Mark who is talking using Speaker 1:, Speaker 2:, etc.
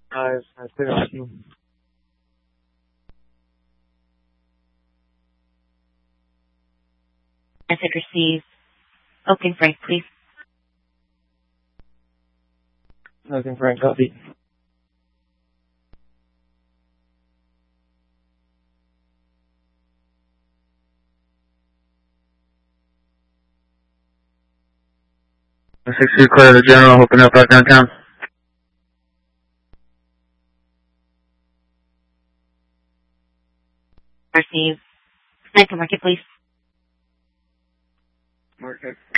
Speaker 1: I finished you.
Speaker 2: Message received. Oakland Frank, please.
Speaker 1: Oakland Frank, copy. Six clear the general, open up right downtown.
Speaker 2: Received. Center Market, please.
Speaker 1: Market.